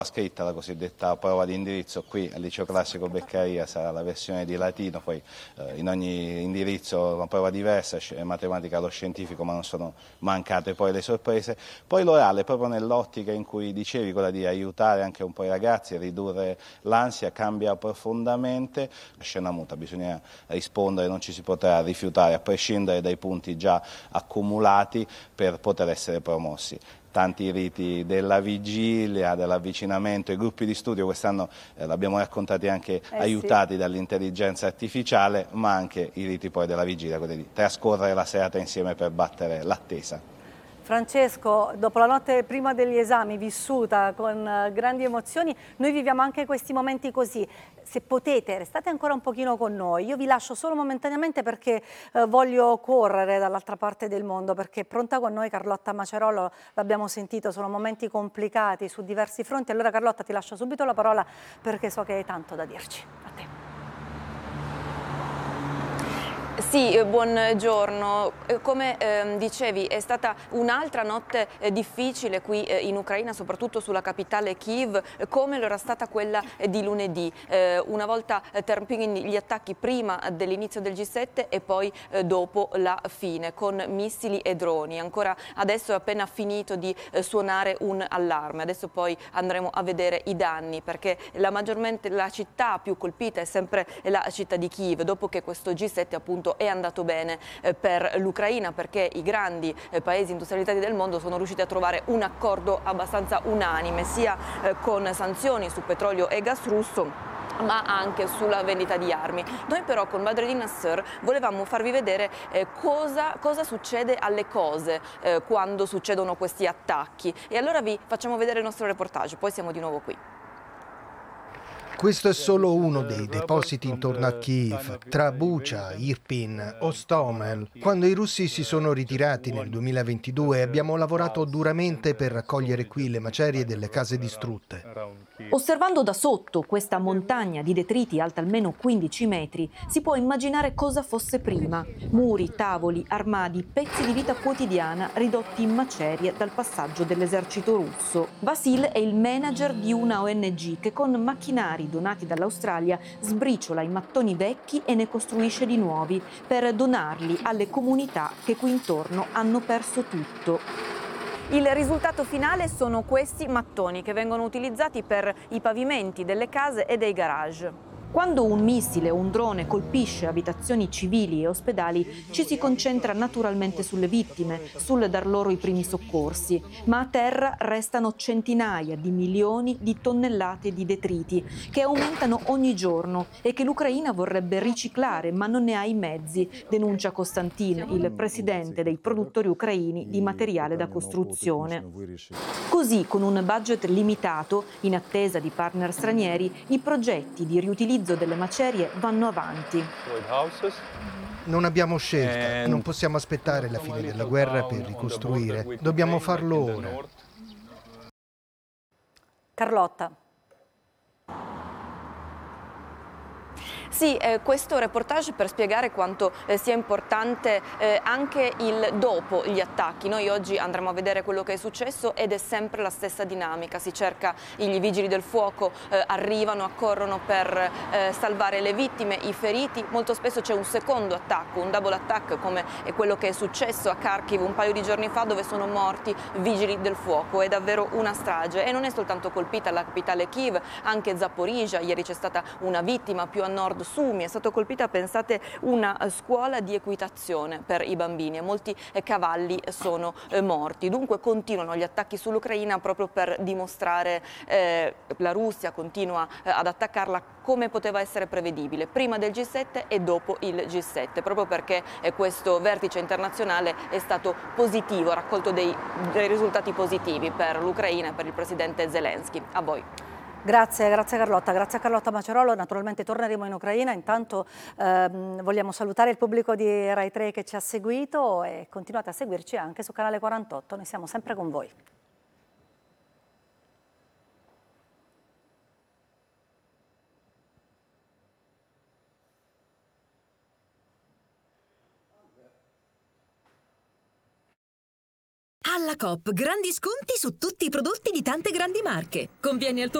scritta, la cosiddetta prova di indirizzo. Qui al liceo classico Beccaria sarà la versione di latino, poi in ogni indirizzo una prova diversa, matematica allo scientifico, ma non sono mancate poi le sorprese. Poi l'orale, proprio nell'ottica in cui dicevi, quella di aiutare anche un po' i ragazzi a ridurre l'ansia, cambia profondamente. Scena muta, bisogna rispondere, non ci si potrà rifiutare a prescindere dai punti già accumulati per poter essere promossi. Tanti riti della vigilia, dell'avvicinamento, i gruppi di studio quest'anno l'abbiamo raccontati anche aiutati dall'intelligenza artificiale, ma anche i riti poi della vigilia, quelli di trascorrere la serata insieme per battere l'attesa. Francesco, dopo la notte prima degli esami vissuta con grandi emozioni, noi viviamo anche questi momenti così. Se potete, restate ancora un pochino con noi. Io vi lascio solo momentaneamente perché voglio correre dall'altra parte del mondo, perché è pronta con noi Carlotta Macerolo, l'abbiamo sentito, sono momenti complicati su diversi fronti. Allora Carlotta, ti lascio subito la parola perché so che hai tanto da dirci. A te. Sì, buongiorno. Come dicevi, è stata un'altra notte difficile qui in Ucraina, soprattutto sulla capitale Kiev, come lo era stata quella di lunedì. Una volta terminati gli attacchi prima dell'inizio del G7 e poi dopo la fine, con missili e droni. Ancora adesso è appena finito di suonare un allarme. Adesso poi andremo a vedere i danni, perché la città più colpita è sempre la città di Kiev, dopo che questo G7 appunto è andato bene per l'Ucraina, perché i grandi paesi industrializzati del mondo sono riusciti a trovare un accordo abbastanza unanime, sia con sanzioni su petrolio e gas russo, ma anche sulla vendita di armi. Noi però con Badreddin Nasser volevamo farvi vedere cosa succede alle cose quando succedono questi attacchi, e allora vi facciamo vedere il nostro reportage, poi siamo di nuovo qui. Questo è solo uno dei depositi intorno a Kiev, tra Bucha, Irpin, Ostomel. Quando i russi si sono ritirati nel 2022 abbiamo lavorato duramente per raccogliere qui le macerie delle case distrutte. Osservando da sotto questa montagna di detriti alta almeno 15 metri, si può immaginare cosa fosse prima. Muri, tavoli, armadi, pezzi di vita quotidiana ridotti in macerie dal passaggio dell'esercito russo. Vasil è il manager di una ONG che con macchinari donati dall'Australia sbriciola i mattoni vecchi e ne costruisce di nuovi per donarli alle comunità che qui intorno hanno perso tutto. Il risultato finale sono questi mattoni che vengono utilizzati per i pavimenti delle case e dei garage. Quando un missile o un drone colpisce abitazioni civili e ospedali, ci si concentra naturalmente sulle vittime, sul dar loro i primi soccorsi, ma a terra restano centinaia di milioni di tonnellate di detriti che aumentano ogni giorno e che l'Ucraina vorrebbe riciclare, ma non ne ha i mezzi, denuncia Kostantin, il presidente dei produttori ucraini di materiale da costruzione. Così, con un budget limitato, in attesa di partner stranieri, i progetti di riutilizzo delle macerie vanno avanti. Non abbiamo scelta, non possiamo aspettare la fine della guerra per ricostruire, dobbiamo farlo ora. Carlotta. Sì, questo reportage per spiegare quanto sia importante anche il dopo gli attacchi. Noi oggi andremo a vedere quello che è successo ed è sempre la stessa dinamica. Si cerca, i vigili del fuoco arrivano, accorrono per salvare le vittime, i feriti. Molto spesso c'è un secondo attacco, un double attack, come è quello che è successo a Kharkiv un paio di giorni fa, dove sono morti vigili del fuoco. È davvero una strage e non è soltanto colpita la capitale Kiev, anche Zaporizhzhia. Ieri c'è stata una vittima, più a nord Sumi è stata colpita, pensate, una scuola di equitazione per i bambini e molti cavalli sono morti. Dunque continuano gli attacchi sull'Ucraina proprio per dimostrare la Russia continua ad attaccarla come poteva essere prevedibile prima del G7 e dopo il G7, proprio perché questo vertice internazionale è stato positivo, ha raccolto dei risultati positivi per l'Ucraina e per il presidente Zelensky. A voi. Grazie Carlotta, grazie a Carlotta Macerolo. Naturalmente torneremo in Ucraina, intanto vogliamo salutare il pubblico di Rai 3 che ci ha seguito e continuate a seguirci anche su Canale 48, noi siamo sempre con voi. Alla Coop, grandi sconti su tutti i prodotti di tante grandi marche. Convieni al tuo